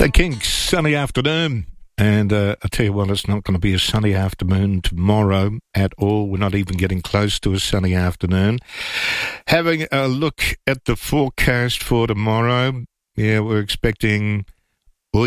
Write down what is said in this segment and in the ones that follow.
The Kinks, sunny afternoon. And I tell you what, it's not going to be a sunny afternoon tomorrow at all. We're not even getting close to a sunny afternoon. Having a look at the forecast for tomorrow, yeah, we're expecting a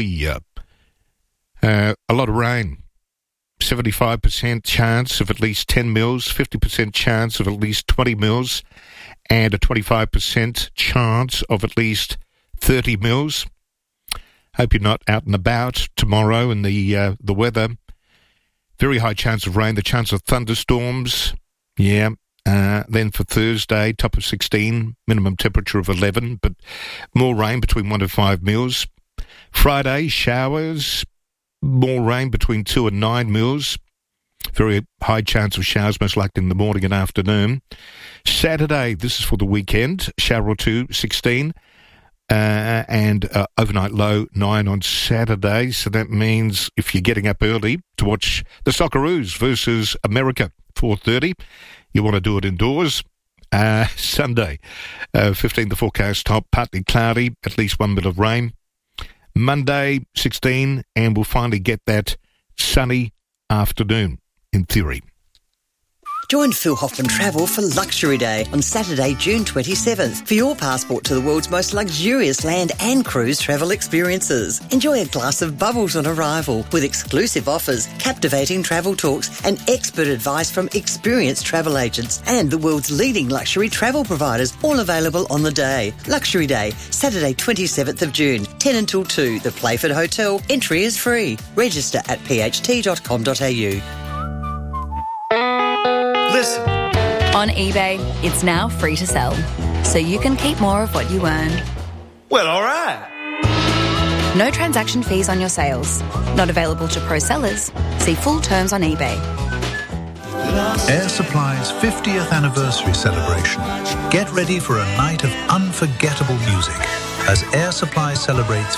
lot of rain. 75% chance of at least 10 mils, 50% chance of at least 20 mils, and a 25% chance of at least 30 mils. Hope you're not out and about tomorrow in the weather. Very high chance of rain, the chance of thunderstorms. Yeah. Then for Thursday, top of 16, minimum temperature of 11, but more rain between 1 and 5 mils. Friday, showers, more rain between 2 and 9 mils. Very high chance of showers, most likely in the morning and afternoon. Saturday, this is for the weekend, shower or 2, 16. And overnight low 9 on Saturday. So that means if you're getting up early to watch the Socceroos versus America, 4:30, you want to do it indoors. Sunday, 15, the forecast top, partly cloudy, at least 1 bit of rain. Monday, 16, and we'll finally get that sunny afternoon, in theory. Join Phil Hoffman Travel for Luxury Day on Saturday, June 27th for your passport to the world's most luxurious land and cruise travel experiences. Enjoy a glass of bubbles on arrival with exclusive offers, captivating travel talks and expert advice from experienced travel agents and the world's leading luxury travel providers, all available on the day. Luxury Day, Saturday 27th of June, 10 until 2, the Playford Hotel. Entry is free. Register at pht.com.au. Listen. On eBay, it's now free to sell, so you can keep more of what you earn. Well, all right. No transaction fees on your sales. Not available to pro sellers. See full terms on eBay. Air Supply's 50th anniversary celebration. Get ready for a night of unforgettable music as Air Supply celebrates